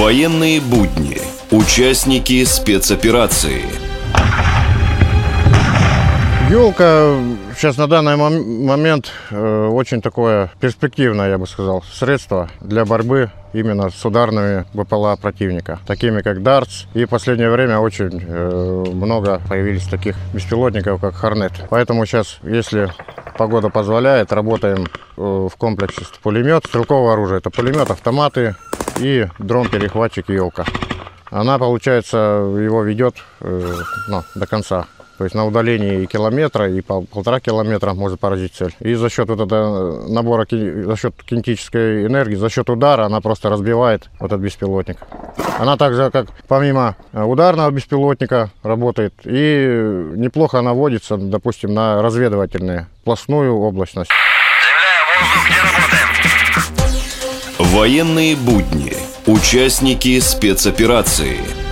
Военные будни. Участники спецоперации. Елка сейчас на данный момент очень такое перспективное, я бы сказал, средство для борьбы именно с ударными БПЛА противника, такими как Дартс. И в последнее время очень много появились таких беспилотников, как Хорнет. Поэтому сейчас, если погода позволяет, работаем в комплексе пулемет. Стрелковое оружие — это пулемет, автоматы и дрон-перехватчик «Елка». Она, получается, его ведет до конца. То есть на удалении километра и 1,5 километра может поразить цель. И за счет набора, за счет кинетической энергии, за счет удара она просто разбивает этот беспилотник. Она также, как помимо ударного беспилотника, работает. И неплохо она водится, допустим, на разведывательные, пластную облачность. Земля, воздух, где работаем? Военные будни. Участники спецоперации.